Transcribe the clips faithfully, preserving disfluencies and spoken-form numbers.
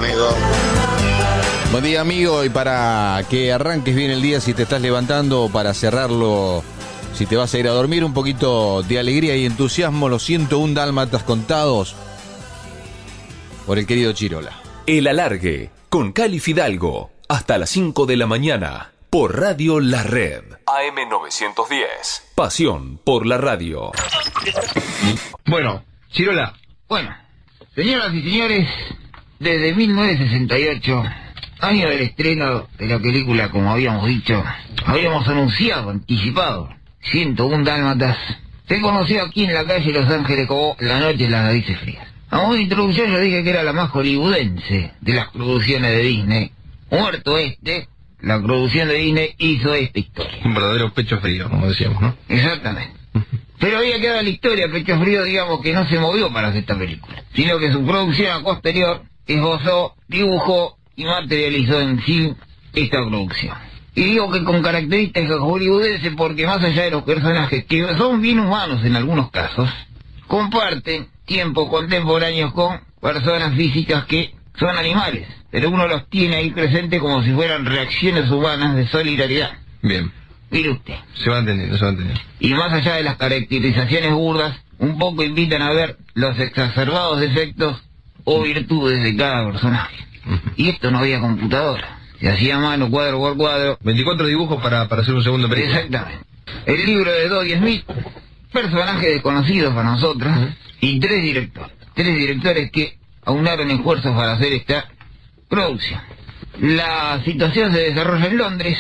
amigo. Buen día, amigo, y para que arranques bien el día, si te estás levantando, para cerrarlo, si te vas a ir a dormir, un poquito de alegría y entusiasmo, los ciento uno dálmatas contados por el querido Chirola. El Alargue, con Cali Fidalgo, hasta las cinco de la mañana, por Radio La Red. A M novecientos diez, pasión por la radio. Bueno, Chirola. Bueno, señoras y señores, desde mil novecientos sesenta y ocho... año del estreno de la película, como habíamos dicho, habíamos anunciado, anticipado, ciento uno dálmatas, se conoció aquí en la calle Los Ángeles como La Noche de las Narices Frías. A modo de introducción yo dije que era la más hollywoodense de las producciones de Disney. Muerto este, la producción de Disney hizo esta historia. Un verdadero pecho frío, como decíamos, ¿no? Exactamente. Pero había quedado la historia, Pecho Frío, digamos que no se movió para hacer esta película, sino que su producción a posterior esbozó, dibujó y materializó en sí esta producción. Y digo que con características hollywoodenses porque más allá de los personajes, que son bien humanos en algunos casos, comparten tiempos contemporáneos con personas físicas que son animales, pero uno los tiene ahí presentes como si fueran reacciones humanas de solidaridad. Bien. Mire usted. Se va entendiendo, se va entendiendo. Y más allá de las caracterizaciones burdas, un poco invitan a ver los exacerbados defectos o virtudes de cada personaje. Y esto no había computadora, se hacía a mano, cuadro por cuadro. veinticuatro dibujos para, para hacer un segundo película. Exactamente. El libro de Dodie Smith, personajes desconocidos para nosotros, uh-huh. Y tres directores. Tres directores que aunaron esfuerzos para hacer esta producción. La situación se desarrolla en Londres,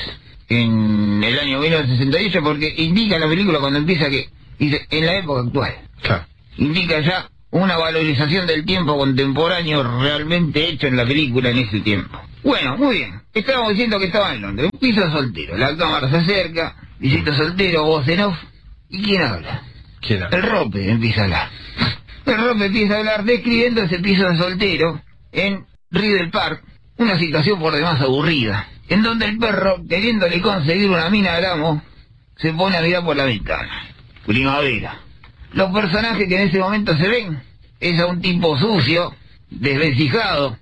en el año mil novecientos sesenta y ocho, porque indica la película cuando empieza que dice en la época actual. Claro. Indica ya una valorización del tiempo contemporáneo realmente hecho en la película en ese tiempo. Bueno, muy bien. Estábamos diciendo que estaba en Londres. Un piso soltero. La cámara se acerca. Visito soltero, voz en off. ¿Y quién habla? ¿Quién habla? El Rope empieza a hablar. El Rope empieza a hablar describiendo ese piso de soltero en Riddle Park. Una situación por demás aburrida. En donde el perro, queriéndole conseguir una mina al amo, se pone a mirar por la ventana. Primavera. Los personajes que en ese momento se ven es a un tipo sucio, desvencijado,